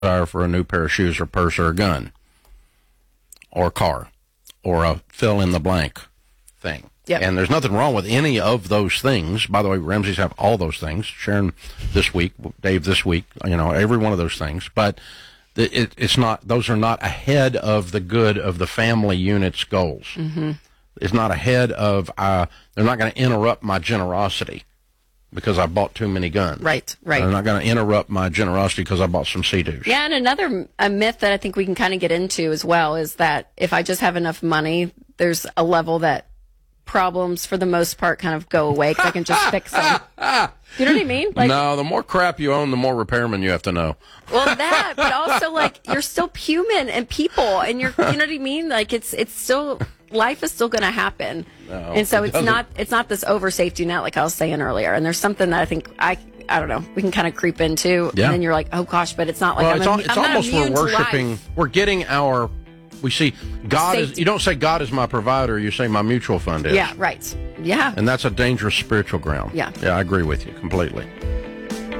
desire for a new pair of shoes or purse or a gun or a car or a fill-in-the-blank thing. Yep. And there's nothing wrong with any of those things. By the way, Ramsey's have all those things. Sharon this week, Dave this week, every one of those things. But it's not; those are not ahead of the good of the family unit's goals. Mm-hmm. It's not ahead of. They're not going to interrupt my generosity because I bought too many guns. Right. They're not going to interrupt my generosity because I bought some Sea-Doos. Yeah, and another myth that I think we can kind of get into as well is that if I just have enough money, there's a level that problems for the most part kind of go away because I can just fix them. You know what I mean? No, the more crap you own, the more repairmen you have to know. Well, that, but also you're still human and people, and you know what I mean? It's still, life is still going to happen. No, and so it's not this over safety net like I was saying earlier. And there's something that I think I don't know, we can kind of creep into. Yeah. And then you're like, oh gosh, but it's not like it's almost we're worshiping, life. we're getting we see God Safety. is, you don't say God is my provider, you say my mutual fund is. Yeah, right. Yeah. And that's a dangerous spiritual ground. Yeah. Yeah, I agree with you completely.